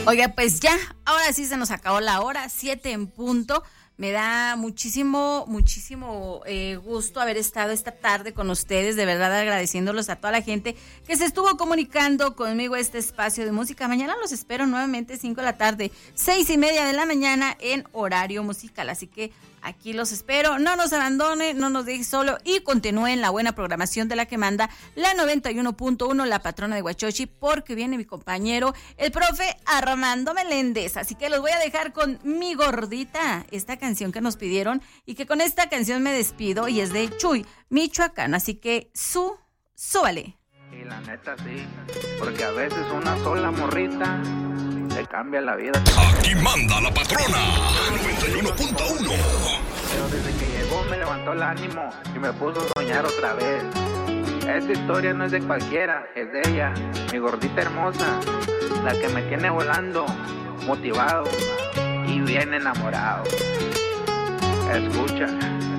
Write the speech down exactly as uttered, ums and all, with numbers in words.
Oiga, pues ya, ahora sí se nos acabó la hora, siete en punto. Me da muchísimo, muchísimo eh, gusto haber estado esta tarde con ustedes, de verdad agradeciéndolos a toda la gente que se estuvo comunicando conmigo a este espacio de música. Mañana los espero nuevamente, cinco de la tarde, seis y media de la mañana en horario musical, así que aquí los espero, no nos abandone, no nos deje solo y continúen la buena programación de la que manda la noventa y uno punto uno, la patrona de Huachochi, porque viene mi compañero, el profe Armando Meléndez, así que los voy a dejar con Mi Gordita, esta canción que nos pidieron y que con esta canción me despido y es de Chuy, Michoacán, así que su, súbale. Y la neta sí, porque a veces una sola morrita te cambia la vida. Aquí manda la patrona, noventa y uno punto uno. Pero desde que llegó me levantó el ánimo y me puso a soñar otra vez. Esta historia no es de cualquiera, es de ella, mi gordita hermosa, la que me tiene volando, motivado y bien enamorado. Escucha.